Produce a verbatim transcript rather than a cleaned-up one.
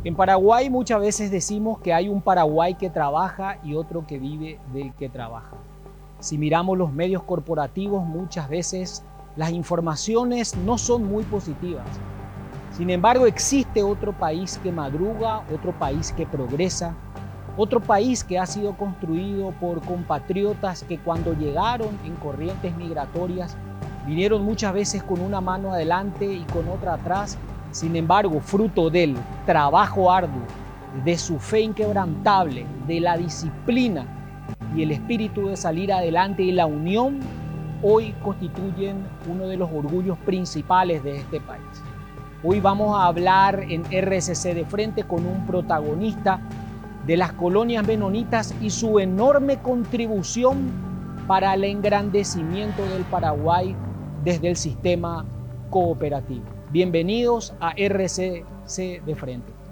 En Paraguay muchas veces decimos que hay un Paraguay que trabaja y otro que vive del que trabaja. Si miramos los medios corporativos, muchas veces las informaciones no son muy positivas. Sin embargo, existe otro país que madruga, otro país que progresa, otro país que ha sido construido por compatriotas que cuando llegaron en corrientes migratorias vinieron muchas veces con una mano adelante y con otra atrás. Sin embargo, fruto del trabajo arduo, de su fe inquebrantable, de la disciplina y el espíritu de salir adelante y la unión, hoy constituyen uno de los orgullos principales de este país. Hoy vamos a hablar en R C C de Frente con un protagonista de las colonias menonitas y su enorme contribución para el engrandecimiento del Paraguay desde el sistema cooperativo. Bienvenidos a R C C de Frente.